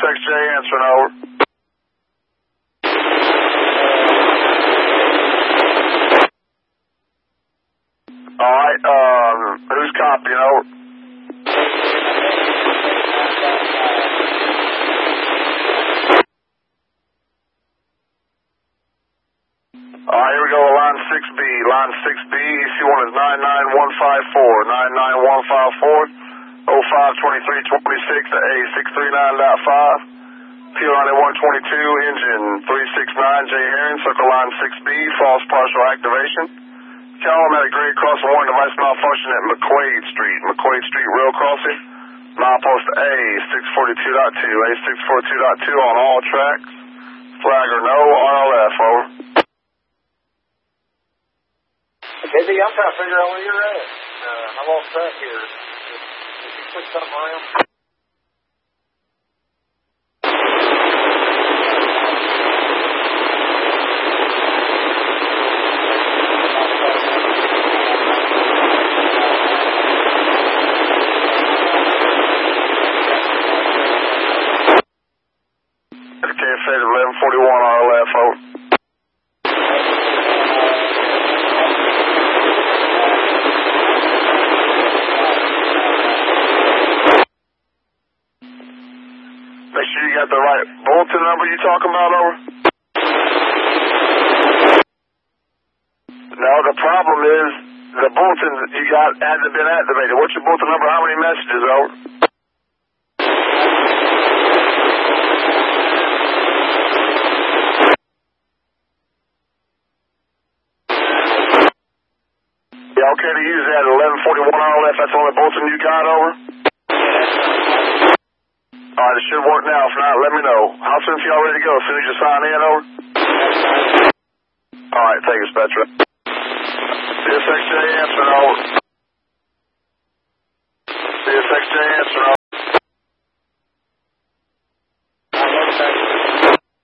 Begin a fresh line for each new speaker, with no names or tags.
CSXJ answering, over. Alright, who's copying, over? Alright, here we go, line 6B. Line 6B, EC1 is 99154. 99154, 052326 to A639.5. P122, engine 369, J Herring, circle line 6B, false partial activation. Calum had a grade crossing warning, device malfunction at McQuaid Street rail crossing. Milepost A642.2, A642.2 on all tracks. Flagger no, RLF, over.
Busy, I'm trying to figure out where you're at. I'm off track here. Did you put something around?
KSA 1141 RLF, over. Make sure you got the right bulletin number you talking about, over. No, the problem is the bulletin you got hasn't been activated. What's your bulletin number? How many messages, over? Yeah, okay to use that 1141 RLF. That's the only bulletin you got, over? Alright, it should work now. If not, let me know. How soon is y'all ready to go? As soon as you sign in, over? Alright, thank you, Spectra. CSXJ answering, over. CSXJ answering, over.